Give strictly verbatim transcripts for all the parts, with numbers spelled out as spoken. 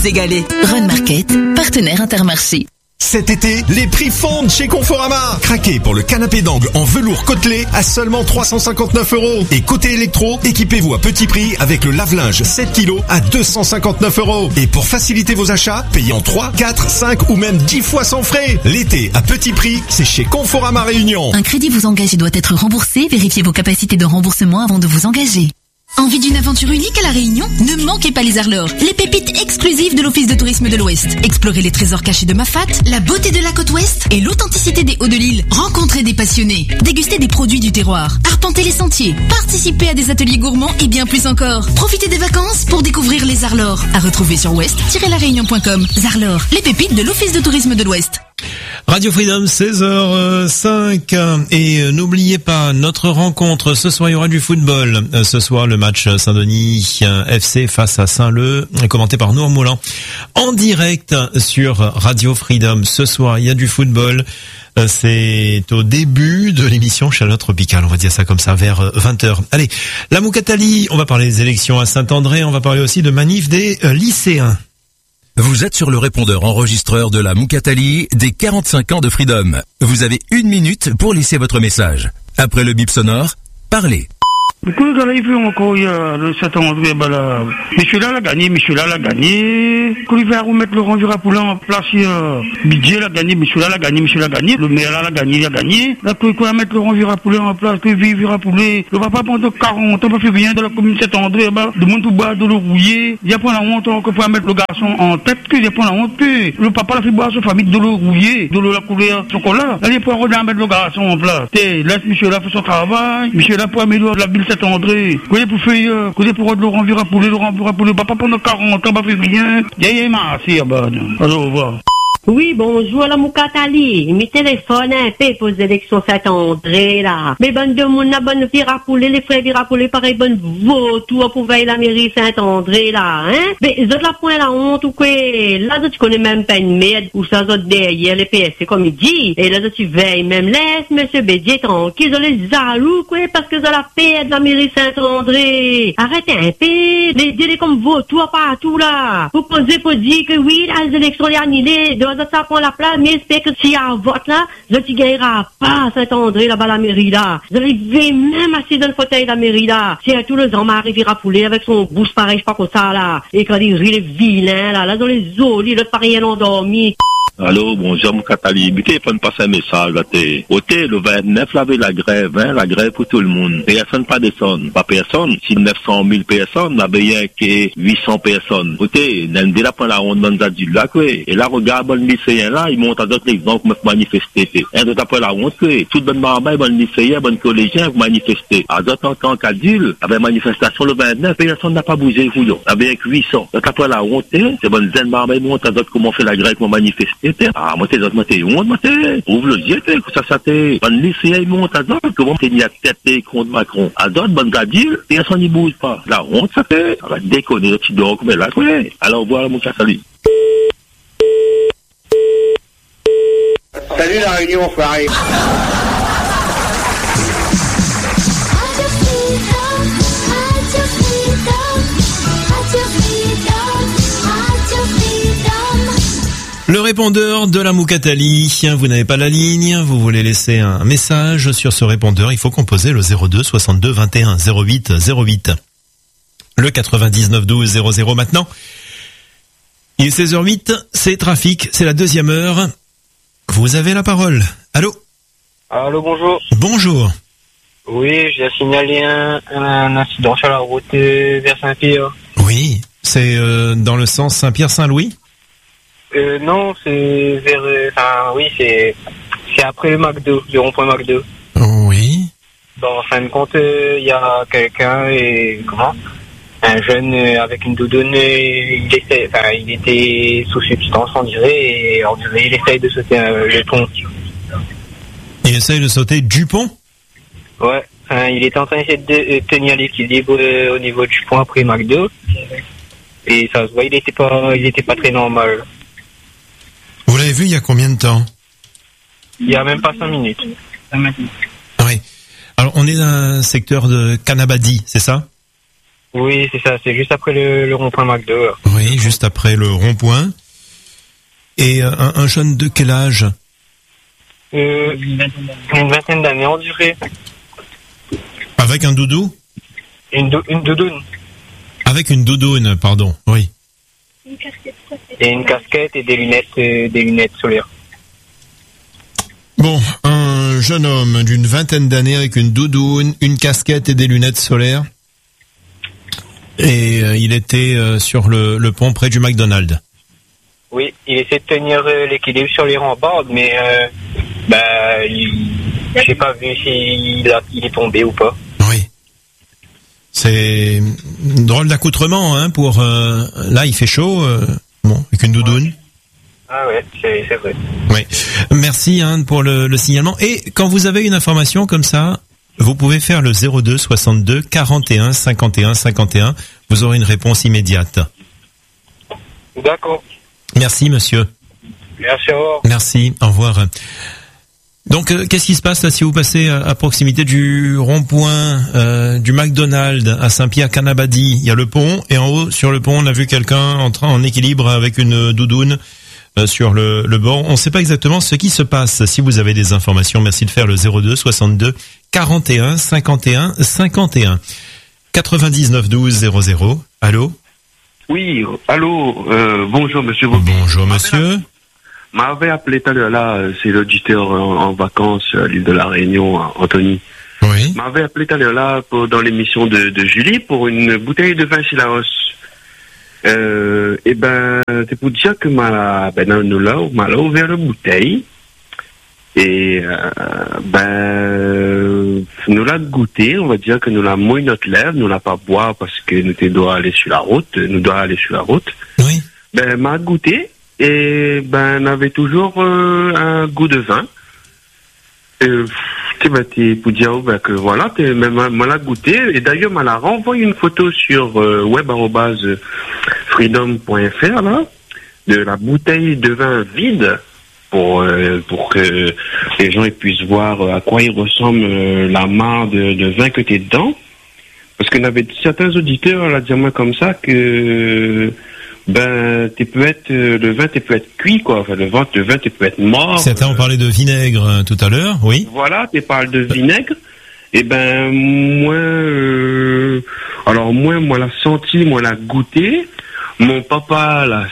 égalé. Run Market, partenaire Intermarché. Cet été, les prix fondent chez Conforama. Craquez pour le canapé d'angle en velours côtelé à seulement trois cent cinquante-neuf euros. Et côté électro, équipez-vous à petit prix avec le lave-linge sept kilos à deux cent cinquante-neuf euros. Et pour faciliter vos achats, payez en trois, quatre, cinq ou même dix fois sans frais. L'été à petit prix, c'est chez Conforama Réunion. Un crédit vous engage et doit être remboursé. Vérifiez vos capacités de remboursement avant de vous engager. Envie d'une aventure unique à La Réunion? Ne manquez pas les Arlores, les pépites exclusives de l'Office de tourisme de l'Ouest. Explorez les trésors cachés de Mafat, la beauté de la côte ouest et l'authenticité des Hauts de l'île. Rencontrez des passionnés, dégustez des produits du terroir, arpentez les sentiers, participez à des ateliers gourmands et bien plus encore. Profitez des vacances pour découvrir les Arlores. À retrouver sur ouest tiret la réunion point com. Arlores, les pépites de l'Office de tourisme de l'Ouest. Radio Freedom, seize heures cinq. Et n'oubliez pas, notre rencontre, ce soir, il y aura du football. Ce soir, le match Saint-Denis F C face à Saint-Leu, commenté par Nour Moulin. En direct sur Radio Freedom. Ce soir, il y a du football. C'est au début de l'émission Chaleur Tropicale, on va dire ça comme ça, vers vingt heures. Allez, la Moukatali, on va parler des élections à Saint-André, on va parler aussi de manif des lycéens. Vous êtes sur le répondeur enregistreur de la Moukatali des quarante-cinq ans de Freedom. Vous avez une minute pour laisser votre message. Après le bip sonore, parlez. Écoute, dans les vues encore, il y a le Saint-André, bah là, monsieur là l'a gagné, monsieur là l'a gagné. Quand il va remettre Laurent Virapoulin en place, euh, Bidjet l'a gagné, monsieur là l'a gagné, monsieur l'a gagné, le maire là l'a gagné, il a gagné. Là, quand il va mettre Laurent Virapoulin en place, que Virapoulin, le papa pendant quarante ans, pas fait rien dans la commune Saint-André, bah, de monde tout bas, de le rouiller. Il y a pas la honte, encore pour mettre le garçon en tête, qu'il y a pas la honte, que le papa l'a fait boire sa famille, de le rouiller, de le la couleur, chocolat. Là, il faut mettre le garçon en place. T'es, laisse monsieur là faire son travail, monsieur là pour améliorer la ville Saint-André. Connais pour faire, connais pour Laurent Virapoulin, Laurent Virapoulin, papa pendant quarante ans, pas fait rien. Il y a une masse, bah, alors, au revoir. Oui, bonjour, la Moukatali. Mes téléphones un peu pour les élections Saint-André, là. Mais bonne de mon, la bonne Virapoulé, les frères Virapoulé, pareil, bonne vautour pour veiller la mairie Saint-André, là, hein. Mais, ils ont la point la honte ou quoi. Là, tu connais même pas une merde, ou ça, ils ont derrière les P S C, comme il dit. Et là, tu veilles même, laisse monsieur Bédier tranquille, ils ont les jaloux, quoi, parce qu'ils ont la paix de la mairie Saint-André. Arrêtez un peu, les délais comme vautour partout, là. Vous posez pour dire que oui, là, les élections, les annulées, ça prend la place, mais c'est que s'il y a un vote là, je ne gagnerai pas à Saint-André là-bas la mairie là. Je vais même assis dans le fauteuil de la mairie là. C'est tous les ans m'arriver à pouler avec son bouche pareil, je sais pas comme ça là. Et quand il rit les vilains là, là dans les olis, l'autre pareil endormi. Allô, bonjour, mon Catali. Bité, pour passer un message, là, t'es. Ôté, le vingt-neuf, là, avec la grève, hein, la grève pour tout le monde. Personne, pas descendre. Pas personne. Si neuf cent mille personnes, là, bien que huit cents personnes. Ôté, n'en là, pour la honte dans les adultes, là, quoi. Et là, regarde, bon lycéen, là, ils montent à d'autres exemples, pour manifester. Un d'autres après la honte, quoi. Tout bonne marmaille, bon lycéen, bon collégien, vous manifester. À d'autres, en tant qu'adulte, avec manifestation le vingt-neuf, personne n'a pas bougé, vous, là. Avec huit cents. Donc, après la honte, c'est bonne zen marmaille, monte à d'autres, comment fait la grève pour manifester. Ah, moi, t'es d'autres, moi, t'es honte, moi, t'es. Ouvre le yeux, t'es, ça, ça, t'es. Bon lycéen, il monte à d'autres, comment t'es ni à tête contre Macron. À d'autres, bonne adultes, personne n'y bouge pas. La honte, ça fait. Ça va déconner, tu dors comme là, quoi. Alors, voilà, mon cas, salut. Salut la Réunion, enfoiré. Le répondeur de la Moukatali, vous n'avez pas la ligne, vous voulez laisser un message sur ce répondeur, il faut composer le zéro deux soixante-deux vingt et un zéro huit zéro huit. Le quatre-vingt-dix-neuf douze zéro zéro maintenant. Il est seize heures huit, c'est trafic, c'est la deuxième heure. Vous avez la parole. Allô ? Allô, bonjour. Bonjour. Oui, j'ai signalé un, un incident sur la route vers Saint-Pierre. Oui, c'est euh, dans le sens Saint-Pierre-Saint-Louis ? Euh, non, c'est vers... Enfin, oui, c'est c'est après le McDo, le rond-point McDo. Oui. Bon, en fin de compte, il euh, y a quelqu'un, et comment un jeune euh, avec une doudoune, il essaie, enfin, il était sous substance, on dirait, et on dirait, il essaye de sauter euh, le pont. Il essaye de sauter du pont ? Ouais, enfin, il était en train d'essayer de euh, tenir l'équilibre euh, au niveau du pont après McDo, et ça se voit, il était pas, il était pas très normal. Vous l'avez vu il y a combien de temps ? Il y a même pas cinq minutes. Oui. Alors, on est dans un secteur de Kanabadi, c'est ça ? Oui, c'est ça, c'est juste après le, le rond-point McDo. Oui, juste après le rond-point. Et euh, un, un jeune de quel âge? euh, Une vingtaine d'années en durée. Avec un doudou? Une, dou- une doudoune. Avec une doudoune, pardon, oui. Et une casquette et des lunettes, euh, des lunettes solaires. Bon, un jeune homme d'une vingtaine d'années avec une doudoune, une casquette et des lunettes solaires. Et euh, il était euh, sur le, le pont près du McDonald's. Oui, il essaie de tenir euh, l'équilibre sur les rambardes, mais euh, bah, il, j'ai pas vu s'il a, il est tombé ou pas. Oui. C'est drôle d'accoutrement, hein, pour... Euh, là, il fait chaud, euh, bon, avec une doudoune. Ah ouais, c'est, c'est vrai. Oui. Merci, hein, pour le, le signalement. Et quand vous avez une information comme ça, vous pouvez faire le zéro deux soixante-deux quarante et un cinquante et un cinquante et un. Vous aurez une réponse immédiate. D'accord. Merci, monsieur. Merci, au revoir. Merci, au revoir. Donc, euh, qu'est-ce qui se passe là si vous passez à, à proximité du rond-point euh, du McDonald's à Saint-Pierre-Canabadie? Il y a le pont et en haut, sur le pont, on a vu quelqu'un en train en équilibre avec une doudoune euh, sur le, le bord. On ne sait pas exactement ce qui se passe. Si vous avez des informations, merci de faire le zéro deux soixante-deux quarante et un cinquante et un cinquante et un. quatre-vingt-dix-neuf douze zéro zéro. Allô? Oui, allô, euh, bonjour monsieur. Bonjour monsieur. M'avait appelé tout à l'heure, là, c'est l'auditeur en, en vacances à l'île de la Réunion, Anthony. Oui. M'avait appelé tout à l'heure, là, pour, dans l'émission de, de Julie, pour une bouteille de vin Chilaos. Euh, et ben, c'est pour dire que m'a, ben, nous là, m'a là ouvert la bouteille. Et, euh, ben, nous l'a goûté, on va dire que nous l'a mouillé notre lèvre, nous l'a pas boire parce que nous doit aller sur la route, nous doit aller sur la route. Oui. Ben, m'a goûté. Et ben, on avait toujours euh, un goût de vin. Euh, tu ben, t'es pour dire ben, que voilà, t'es même moi l'a goûté. Et d'ailleurs, m'a l'a renvoyé une photo sur euh, web arobase freedom point f r là, de la bouteille de vin vide pour euh, pour que les gens ils puissent voir à quoi il ressemble euh, la mare de, de vin que t'es dedans. Parce qu'on avait certains auditeurs là dire moi comme ça que ben, tu peux être, euh, le vin, tu peux être cuit, quoi. Enfin, le vin, le vin, tu peux être mort. Certains ont parlé de vinaigre euh, tout à l'heure, oui. Voilà, tu parles de vinaigre. Et ben, moi, euh, alors moi, moi l'a senti, moi l'a goûté. Mon papa l'a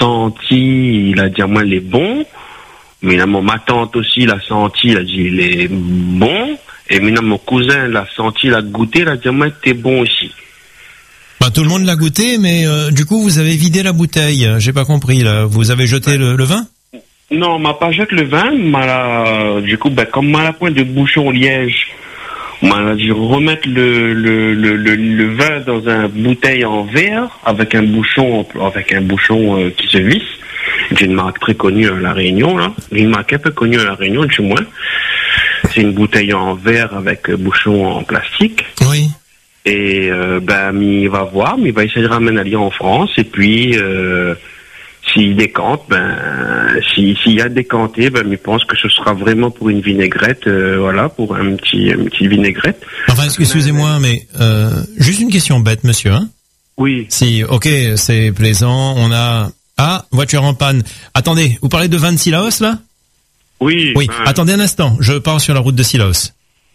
senti, il a dit, moi, il est bon. Mais là, ma tante aussi l'a senti, il a dit, il est bon. Et maintenant, mon cousin l'a senti, l'a goûté, il a dit, moi, t'es bon aussi. Bah, tout le monde l'a goûté, mais euh, du coup, vous avez vidé la bouteille. J'ai pas compris, là. Vous avez jeté le, le vin? Non, on m'a pas jeté le vin. M'a la... Du coup, ben, comme m'a la pointe de bouchon liège, m'a dû remettre le, le, le, le, le vin dans un bouteille en verre avec un bouchon, avec un bouchon euh, qui se visse. D'une marque très connue à La Réunion, là. Une marque un peu connue à La Réunion, du moins. C'est une bouteille en verre avec bouchon en plastique. Oui. Et euh, ben, il va voir, mais il va essayer de ramener aller en France. Et puis, euh, s'il décante, ben, s'il si y a décanté, ben, il pense que ce sera vraiment pour une vinaigrette, euh, voilà, pour un petit, un petit vinaigrette. Enfin, excusez-moi, mais euh, juste une question bête, monsieur. Hein? Oui. Si, ok, c'est plaisant. On a ah voiture en panne. Attendez, vous parlez de vin de Sillaos là? Oui. Oui. Ben... Attendez un instant. Je pars sur la route de Sillaos.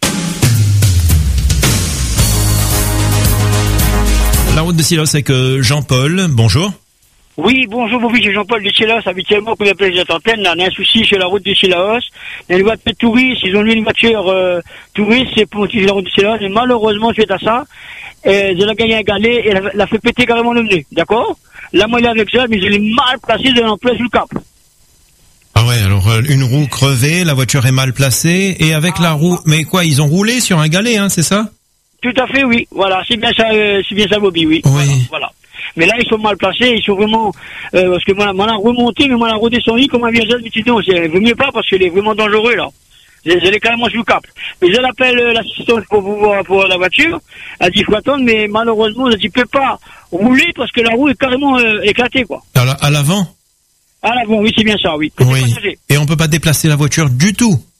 La route de Sillaos avec euh, Jean-Paul. Bonjour. Oui, bonjour, mon fils, c'est Jean-Paul de Sillaos. Habituellement, quand il y a plaisir d'antenne, là, on a un souci sur la route de Sillaos. Il y a une voiture de touristes, ils ont mis une voiture euh, touriste, c'est pour utiliser la route de Sillaos. Et malheureusement, suite à ça, euh, elle a gagné un galet et elle a fait péter carrément le nez. D'accord? Là, moi, il est avec ça, mais je l'ai mal placé de l'emploi sur le cap. Ah ouais, alors euh, une roue crevée, la voiture est mal placée, et avec ah, la roue... Mais quoi, ils ont roulé sur un galet, hein, c'est ça? Tout à fait, oui. Voilà, c'est bien ça, euh, c'est bien ça, Bobby, oui. Oui. Voilà, voilà. Mais là, ils sont mal placés, ils sont vraiment... Euh, parce que moi, moi, la remonté, mais moi, la redescendu, comme un virage, mais tu dis, non, c'est vaut mieux pas, parce qu'il est vraiment dangereux, là. Elle est carrément sur le cap. Mais elle appelle euh, l'assistance pour pouvoir pour la voiture. Elle dit, il faut attendre, mais malheureusement, elle dit, peut pas rouler, parce que la roue est carrément euh, éclatée, quoi. À, la, à l'avant? À l'avant, oui, c'est bien ça, oui. Oui. Et on peut pas déplacer la voiture du tout?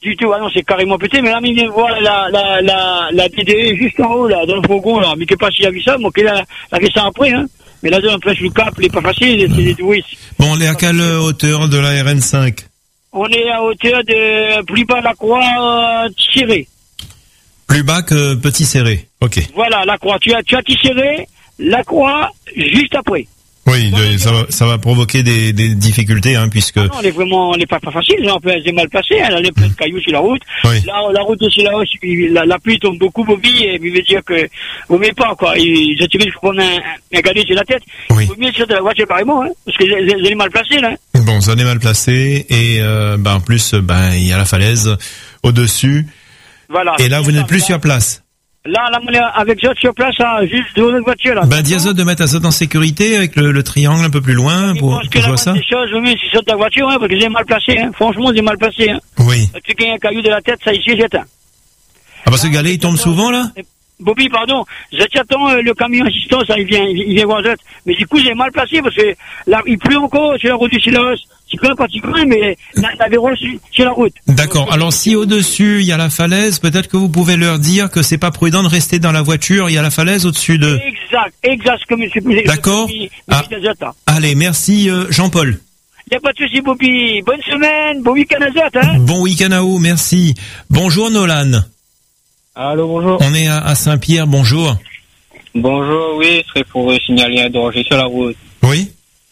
Du tout, ah non, c'est carrément pété, mais là, il vient de voir la, la, la, la D D E juste en haut, là, dans le fourgon, là. Mais que pas s'il a vu ça, moi, qu'il a, a fait ça après, hein. Mais là, on place le cap, il est pas facile, c'est des touristes. Bon, on est à quelle hauteur de la R N cinq? On est à hauteur de, plus bas de la croix, euh, tirée. Plus bas que Petit Serré. Ok. Voilà, la croix. Tu as, tu as tiré la croix juste après. Oui, de, ça, va, ça va provoquer des, des difficultés, hein, puisque... Ah non, on est vraiment, on n'est pas, pas facile, hein, elle est mal placée, elle a plein de cailloux sur la route. Oui. Là, la route aussi là, la, la pluie tombe beaucoup, Bobby, et il veut dire que, vous mettez pas, quoi. Ils ont tiré, je prends un, un galet sur la tête. Oui. Il faut mieux tirer de la voiture carrément, hein, parce que elle est mal placée, là. Bon, ça est mal placé, et, euh, ben, en plus, ben, il y a la falaise au-dessus. Voilà. Et là, vous n'êtes plus sur place. Là, là, on est avec Zot sur place, hein, juste devant notre voiture, là. Ben, dis à Zot de mettre Azot en sécurité avec le, le triangle un peu plus loin Je pour, pense que pour la jouer ça. des choses, oui, mais c'est sur ta voiture, hein, parce que j'ai mal placé, hein. Franchement, j'ai mal placé, hein. Oui. Tu gagnes un caillou de la tête, ça ici, j'éteins. Ah, parce que Galet, il tombe souvent, là? Bobby, pardon, j'attends euh, le camion assistant, ça, il vient, il, il vient voir Zot. Mais du coup, j'ai mal placé, parce que là, il pleut encore sur la route du Silos. C'est quand même particulier, mais la, la verrouille sur, sur la route. D'accord. Alors, si au-dessus, il y a la falaise, peut-être que vous pouvez leur dire que c'est pas prudent de rester dans la voiture, il y a la falaise au-dessus de... Exact, exact, comme je suis D'accord. Ah. Allez, merci, euh, Jean-Paul. Il n'y a pas de souci, Bobby. Bonne semaine, bon week-end à Zot, hein. Bon week-end à vous, merci. Bonjour, Nolan. Allô, bonjour. On est à, à Saint-Pierre, bonjour. Bonjour, oui, ce serait pour euh, signaler un danger sur la route. Oui.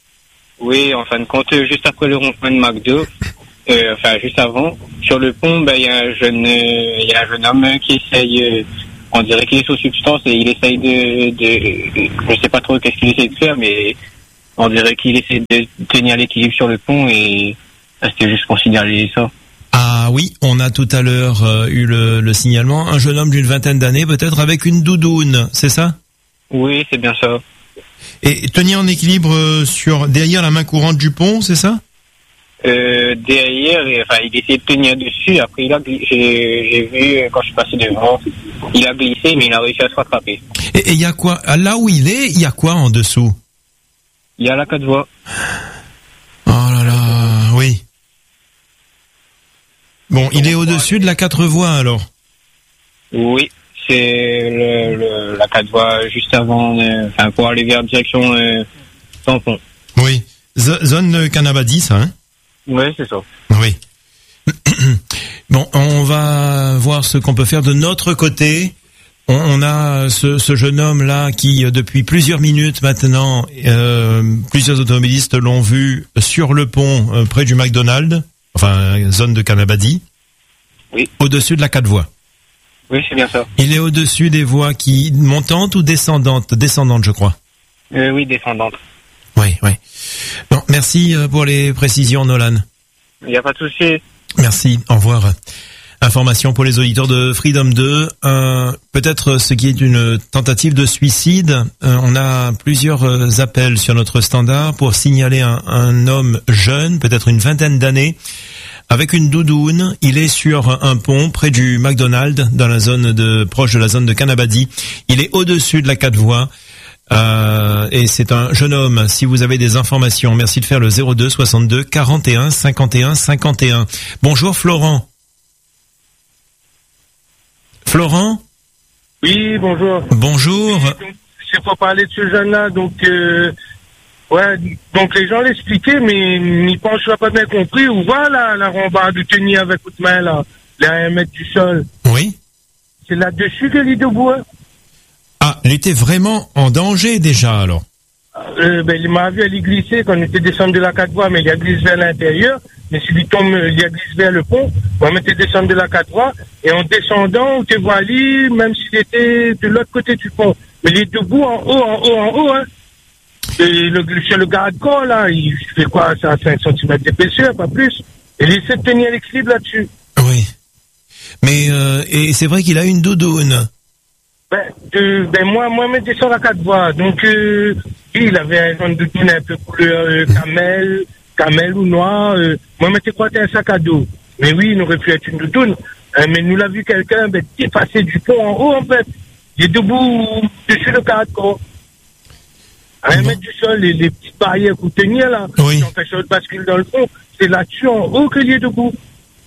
Oui, en fin de compte, euh, juste après le rond-point de McDo, euh, enfin, juste avant, sur le pont, ben, il y a un jeune, euh, il y a un jeune homme qui essaye, euh, on dirait qu'il est sous substance et il essaye de, de, je sais pas trop qu'est-ce qu'il essaie de faire, mais on dirait qu'il essaie de tenir l'équilibre sur le pont et ben, c'était juste pour signaler ça. Ah oui, on a tout à l'heure euh, eu le, le signalement. Un jeune homme d'une vingtaine d'années, peut-être avec une doudoune, c'est ça? Oui, c'est bien ça. Et tenir en équilibre euh, sur derrière la main courante du pont, c'est ça? Euh, derrière, et, enfin, il essayait de tenir dessus. Après, il a glissé. J'ai, j'ai vu euh, quand je suis passé devant, il a glissé, mais il a réussi à se rattraper. Et il y a quoi? Là où il est, il y a quoi en dessous? Il y a la quatre voies. Oh là là, oui. Bon, il est au-dessus de la quatre voies alors. Oui, c'est le, le, la quatre voies juste avant, euh, enfin pour aller vers direction euh, tampon. Oui, Z- zone Canabadi, ça, hein? Oui, c'est ça. Oui. Bon, on va voir ce qu'on peut faire de notre côté. On, on a ce, ce jeune homme-là qui, depuis plusieurs minutes maintenant, euh, plusieurs automobilistes l'ont vu sur le pont euh, près du McDonald's. Enfin, zone de Canabadi. Oui. Au-dessus de la quatre voies. Oui, c'est bien ça. Il est au-dessus des voies qui montantes ou descendantes? Descendantes, je crois. Euh, oui, descendante. Oui, oui. Bon, merci pour les précisions, Nolan. Il n'y a pas de souci. Merci, au revoir. Information pour les auditeurs de Freedom deux. Euh, peut-être ce qui est une tentative de suicide. Euh, on a plusieurs euh, appels sur notre standard pour signaler un, un homme jeune, peut-être une vingtaine d'années, avec une doudoune. Il est sur un pont près du McDonald's, dans la zone de proche de la zone de Canabadi. Il est au-dessus de la quatre voies. Euh, et c'est un jeune homme. Si vous avez des informations, merci de faire le zéro deux soixante-deux quarante et un cinquante et un cinquante et un. Bonjour Florent. Florent? Oui, bonjour. Bonjour. C'est pour parler de ce jeune-là, donc euh, ouais, donc les gens l'expliquaient, mais ils pensent que je n'ai pas bien compris. Ou voilà la rambarde de tenir avec toute main là, les un mètre du sol. Oui. C'est là-dessus que l'île de bois. Ah, il était vraiment en danger déjà alors. Euh, ben, il m'a vu aller glisser quand on était descendu de la quatre voies, mais il a glissé vers l'intérieur. Mais s'il lui tombe, il a glissé vers le pont. On était descendu de la quatre voies et en descendant, on te voit aller, même s'il était de l'autre côté du pont. Mais il est debout en haut, en haut, en haut, hein. Et le, sur le garde-corps, là, il fait quoi, ça a cinq centimètres d'épaisseur, pas plus. Et il essaie de tenir l'équilibre là-dessus. Oui. Mais, euh, et c'est vrai qu'il a une doudoune. Ben, euh, ben moi, moi, je descends la quatre voies. Donc, euh, il avait un genre de doudoune un peu couleur euh, camel, camel ou noir. Euh, moi, je crois que c'était un sac à dos. Mais oui, il aurait pu être une doudoune. Euh, mais nous l'a vu quelqu'un, ben, qui est passé du pont en haut, en fait. Il est debout dessus le garde-corps. À un mètre du sol, les, les petites barrières qu'on tenait là, oui. qui ont fait chose bascule dans le fond, c'est là-dessus en haut qu'il est debout.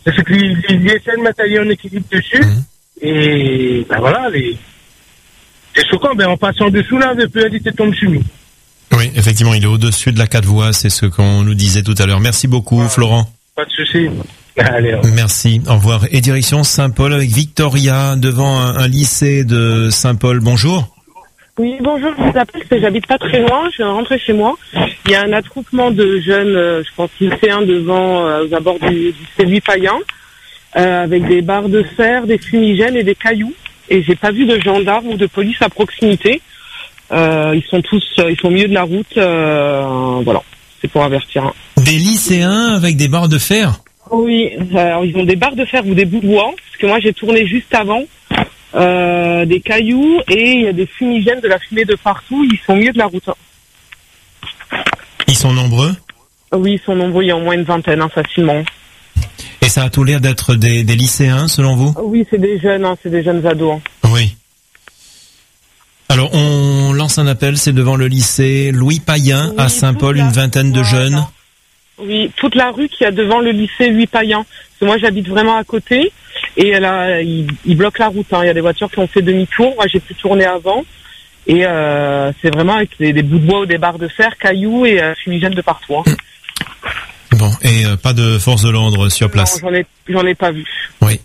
Parce que ils, ils essaient de mettre en équilibre dessus. Mmh. Et ben voilà, les... c'est choquant, ben en passant dessous là, le P L D tombe sur lui. Oui, effectivement, il est au-dessus de la quatre voies, c'est ce qu'on nous disait tout à l'heure. Merci beaucoup, ouais. Florent. Pas de souci. Allez, au Merci, au revoir. Et direction Saint-Paul avec Victoria, devant un, un lycée de Saint-Paul. Bonjour. Oui, bonjour, je vous appelle parce que j'habite pas très loin, je viens de rentrer chez moi. Il y a un attroupement de jeunes, euh, je pense lycéens devant, euh, aux abords du lycée Louis Payen, euh, avec des barres de fer, des fumigènes et des cailloux. Et j'ai pas vu de gendarmes ou de police à proximité. Euh, ils sont tous, euh, ils sont au milieu de la route, euh, voilà, c'est pour avertir. Hein. Des lycéens avec des barres de fer? Oui, alors ils ont des barres de fer ou des bouts de bois, parce que moi j'ai tourné juste avant. Euh, des cailloux et il y a des fumigènes, de la fumée de partout. Ils sont au milieu de la route. Ils sont nombreux? Oui, ils sont nombreux. Il y a au moins une vingtaine, hein, facilement. Et ça a tout l'air d'être des, des lycéens, selon vous? Oui, c'est des jeunes, hein, c'est des jeunes ados. Hein. Oui. Alors, on lance un appel, c'est devant le lycée Louis Payen, oui, à Saint-Paul, une vingtaine de voilà. jeunes. Oui, toute la rue qu'il y a devant le lycée Louis Payen. Parce que moi, j'habite vraiment à côté. Et là, il, il bloque la route. Hein. Il y a des voitures qui ont fait demi-tour. Moi, j'ai pu tourner avant. Et euh, c'est vraiment avec des, des bouts de bois ou des barres de fer, cailloux et euh, fumigènes de partout. Hein. Bon, et euh, pas de force de l'ordre sur place? Non, j'en ai, j'en ai pas vu. Oui.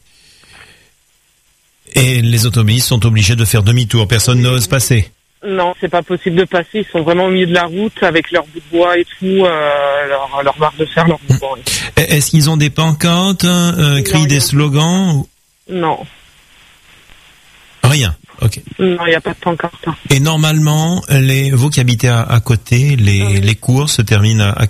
Et les automobilistes sont obligés de faire demi-tour. Personne oui. n'ose passer? Non, c'est pas possible de passer. Ils sont vraiment au milieu de la route avec leurs bouts de bois et tout, euh, leurs leur barres de fer, leurs bouts de bois. Oui. Est-ce qu'ils ont des pancartes, euh, crient des slogans? Non. Rien. Ok. Non, il n'y a pas de pancarte. Et normalement, les, vous qui habitez à, à côté, les, oui. les cours se terminent à, à